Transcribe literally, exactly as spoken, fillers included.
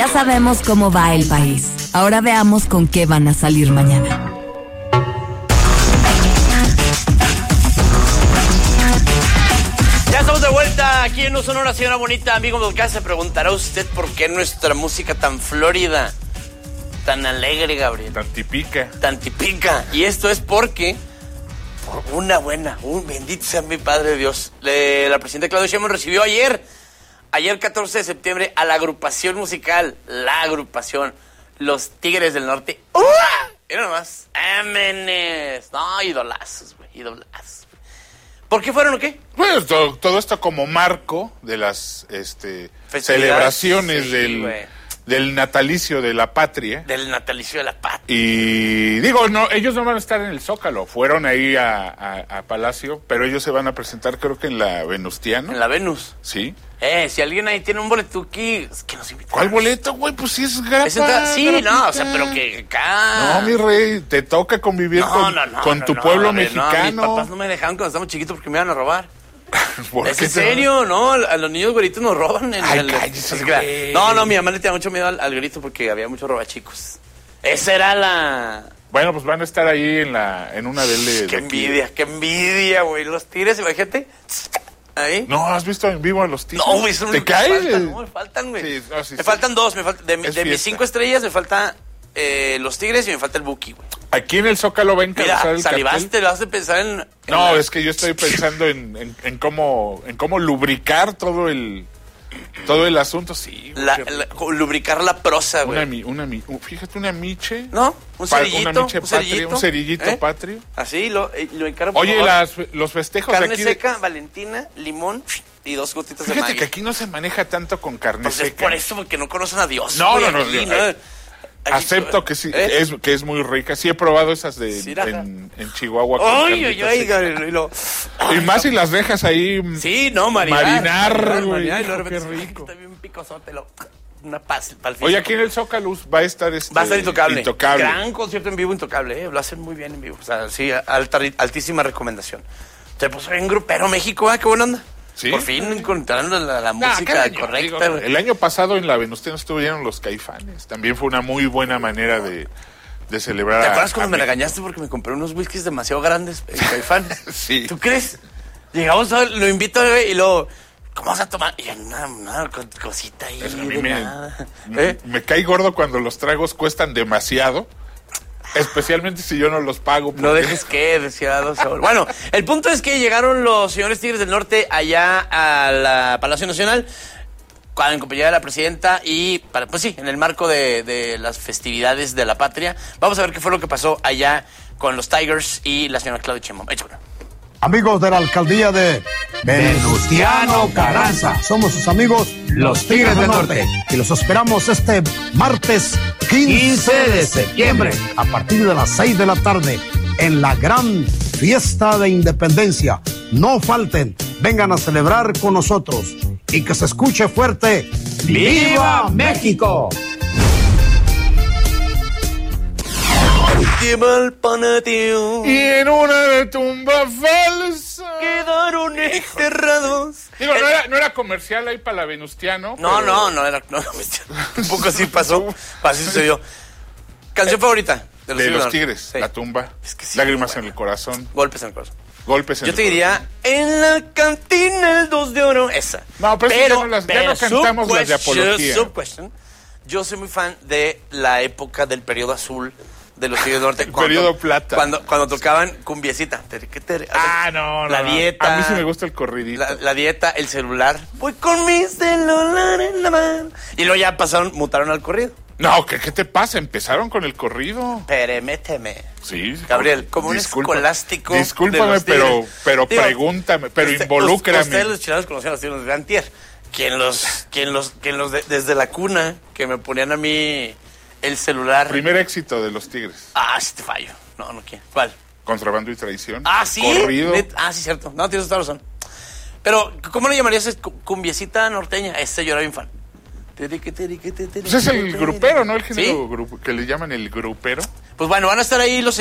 Ya sabemos cómo va el país. Ahora veamos con qué van a salir mañana. Ya estamos de vuelta aquí en Un Sonora, señora bonita. Amigo Melgar, se preguntará usted por qué nuestra música tan florida, tan alegre, Gabriel. Tan tipica. Tan tipica. Y esto es porque, por una buena, un bendito sea mi Padre Dios, le, la presidenta Claudia Sheinbaum recibió ayer, ayer catorce de septiembre, a la agrupación musical, la agrupación Los Tigres del Norte. ¡Uh! Mira nomás. Ámenes. No, idolazos, güey, idolazos. ¿Por qué fueron o qué? Bueno, todo, todo esto como marco de las este, celebraciones sí, del, del natalicio de la patria. Del natalicio de la patria. Y digo, no, ellos no van a estar en el Zócalo. Fueron ahí a, a, a Palacio, pero ellos se van a presentar creo que en la Venustiano. En la Venus. Sí. Eh, si alguien ahí tiene un boleto aquí, es que nos invitamos. ¿Cuál boleto, güey? Pues sí es grapa, ¿Es entrada? Sí, grapita. no, o sea, pero que acá... No, mi rey, te toca convivir no, con, no, no, con no, tu no, pueblo no, mexicano. No, mis papás no me dejaban cuando estábamos chiquitos porque me iban a robar. ¿Por ¿Es qué en te- serio? No, a los niños güeritos nos roban. En Ay, el, cállese, no, se crea. güey. no, no, mi mamá le tenía mucho miedo al, al grito porque había muchos robachicos. Esa era la... Bueno, pues van a estar ahí en la en una de, de Qué de aquí. envidia, qué envidia, güey. Los Tigres, imagínate. Ahí. No, ¿has visto en vivo a los Tigres? No, güey, son ¿Te me caes? faltan, no, me faltan, güey. Sí, no, sí, me sí. faltan dos, me falta, de, mi- Es de mis fiesta. cinco estrellas me falta eh, los Tigres y me falta el Buki, güey. Aquí en el Zócalo va a encabezar Mira, el salivaste, cartel. lo vas a pensar en... en No, la- es que yo estoy pensando en, en, en cómo en cómo lubricar todo el todo el asunto. Sí, güey, la- qué la- rico. lubricar la prosa, una, güey. mi- una, mi- uh, fíjate, una miche. ¿No? Un Pa- cerillito, una miche un patria, cerillito. un cerillito ¿eh? patrio. Así, lo, eh, lo encargo, por Oye, favor. las, los festejos de Carne aquí. de- seca, Valentina, limón y dos gotitas de fíjate Maggi. que aquí no se maneja tanto con carne Pues es seca. por eso, porque no conocen a Dios. No, güey, no, no, aquí, no, eh, Aquí- Acepto que sí, ¿eh? es, que es muy rica. Sí he probado esas de Sí, raja. en, en Chihuahua. con Ay, ay, carnita ay, seca. Gabriel, y lo- Y más si las dejas ahí. Sí, no, marinar. Marinar, güey, marinar, y luego de qué repente, ay, rico. Está bien picosote, lo... Una paz para el Oye, físico. aquí en el Zócalo va a estar este. Va a estar Intocable. Intocable. Gran concierto en vivo, Intocable, ¿eh? Lo hacen muy bien en vivo. O sea, sí, alta, altísima recomendación. Se puso bien grupero México, ¿eh? Qué buena onda. Sí. Por fin encontrando la, la Nah, música cada año, correcta. digo, güey. el año pasado en la Venustiano estuvieron los Caifanes. También fue una muy buena manera de, de celebrar. ¿Te a- acuerdas cuando a me México. regañaste porque me compré unos whiskies demasiado grandes en Caifán? Sí. ¿Tú crees? Llegamos, a, lo invito güey, y luego, ¿cómo vas a tomar? Y yo, una, una co- cosita ahí Eso a mí de me, nada. me, ¿Eh? me cae gordo cuando los tragos cuestan demasiado. Especialmente si yo no los pago. No porque- dejes que, decía dos euros. Bueno, el punto es que llegaron los señores Tigres del Norte allá a la Palacio Nacional en compañía de la presidenta y, para, pues sí, en el marco de, de las festividades de la patria. Vamos a ver qué fue lo que pasó allá con los Tigers y la señora Claudia Sheinbaum. Échalo. Amigos de la alcaldía de Venustiano Carranza, somos sus amigos los Tigres del Norte y los esperamos este martes quince de septiembre a partir de las seis de la tarde en la gran fiesta de independencia. No falten, vengan a celebrar con nosotros y que se escuche fuerte ¡Viva México! Lleva el panateo. Y en una tumba falsa. Quedaron enterrados. Digo, no era, no era comercial ahí para la Venustiano. No, pero- no, no era. No, no, un poco así pasó. Así sucedió. ¿Canción favorita? De los Norte. Tigres, Sí. La tumba, Es que sí, Lágrimas bueno. en el corazón, Golpes en el corazón. golpes en Yo el te diría, en la cantina el dos de oro. Esa. No, pero esas ya no las- ya no cantamos las de sub-question, apología. sub-question, yo soy muy fan de la época del periodo azul de los Tigres del Norte. El periodo plata. Cuando, cuando tocaban cumbiecita. Tere, que tere, Ah, no, no. La no. dieta. A mí sí me gusta el corridito. La, la dieta, el celular. Voy con mi celular en la mano. Y luego ya pasaron, mutaron al corrido. No, ¿qué, ¿qué te pasa? Empezaron con el corrido. Permíteme. Sí. Gabriel, como un Disculpa- escolástico. de Discúlpame, los Tigres. pero, pero Digo, pregúntame, pero usted- involúcrame. Ustedes los chilenos conocían a los Tigres de Antier. Quien los, quien los, quien los de- desde la cuna, que me ponían a mí el celular. Primer éxito de los Tigres. Ah, sí te fallo. No, no quiero. ¿Cuál? Contrabando y traición. Ah, sí. Corrido. Net- Ah, sí, cierto. No, tienes toda la razón. Pero, ¿cómo le llamarías? Es cu- cumbiecita norteña. Este yo era bien fan. Pues es el grupero, ¿no? El género ¿Sí? grupo, que le llaman el grupero. Pues bueno, van a estar ahí los